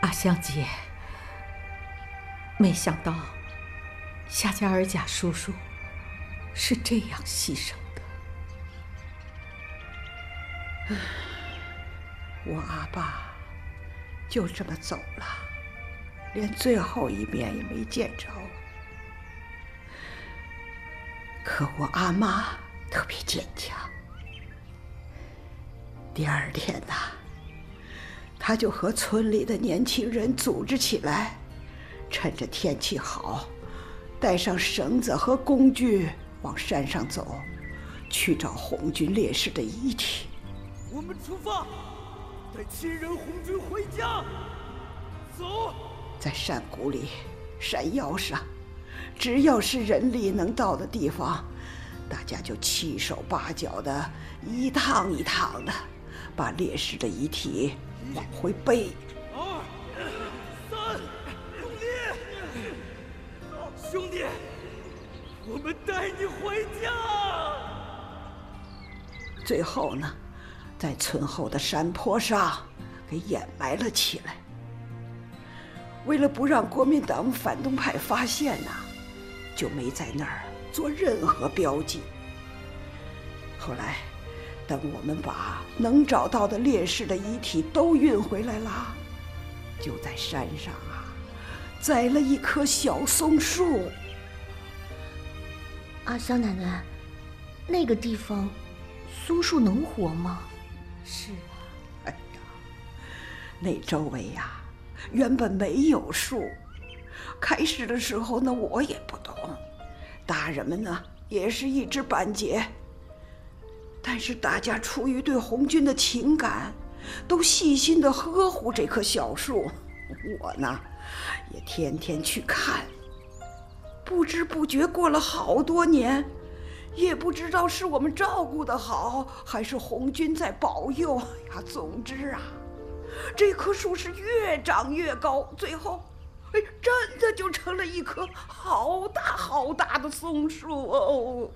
阿香姐，没想到夏家尔甲叔叔是这样牺牲的。 我阿爸就这么走了，连最后一面也没见着。可我阿妈特别坚强。第二天呐，她就和村里的年轻人组织起来，趁着天气好，带上绳子和工具往山上走，去找红军烈士的遗体。 我们出发，带亲人红军回家。走。 在山谷里、山腰上，只要是人力能到的地方，大家就七手八脚的，一趟一趟的，把烈士的遗体往回背。 2、3，兄弟，我们带你回家。 最后呢，在村后的山坡上给掩埋了起来。为了不让国民党反动派发现呐，就没在那儿做任何标记。后来，等我们把能找到的烈士的遗体都运回来了，就在山上栽了一棵小松树。 阿香奶奶，那个地方松树能活吗？ 是啊。 哎呀，那周围原本没有树。开始的时候呢，我也不懂，大人们呢也是一知半解。但是大家出于对红军的情感，都细心地呵护这棵小树。我呢，也天天去看。不知不觉过了好多年，也不知道是我们照顾得好，还是红军在保佑呀。总之这棵树是越长越高，最后，真的就成了一棵好大好大的松树哦。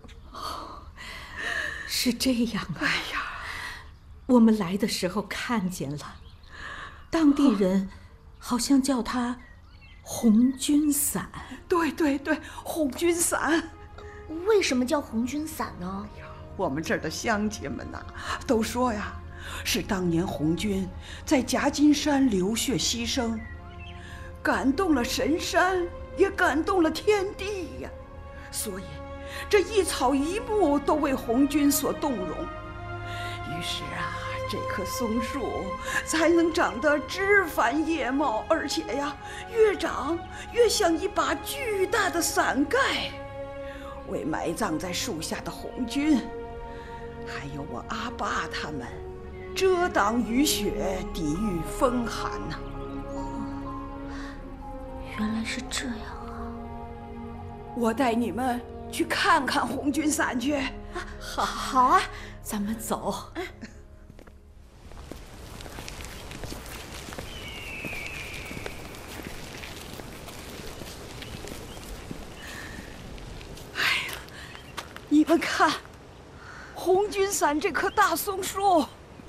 是这样啊。 哎呀， 我们来的时候看见了，当地人好像叫它红军伞。 对对对，红军伞。 为什么叫红军伞呢？ 我们这儿的乡亲们都说是当年红军在夹金山流血牺牲，感动了神山，也感动了天地呀。所以这一草一木都为红军所动容。于是这棵松树才能长得枝繁叶茂，而且越长越像一把巨大的伞盖，为埋葬在树下的红军，还有我阿爸他们遮挡雨雪，抵御风寒呐。 原来是这样啊！ 我带你们去看看红军伞去。 好啊，咱们走。 你们看，红军伞这棵大松树，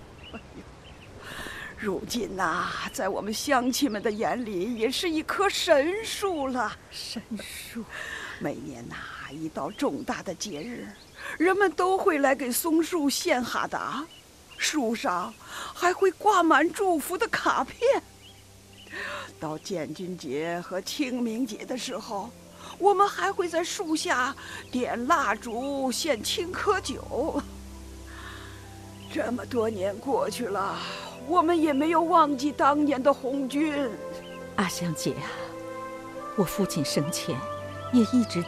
如今在我们乡亲们的眼里，也是一棵神树了。 神树， 每年一到重大的节日，人们都会来给松树献哈达，树上还会挂满祝福的卡片。到建军节和清明节的时候，我们还会在树下点蜡烛、献青稞酒。这么多年过去了，我们也没有忘记当年的红军。 阿香姐我父亲生前也一直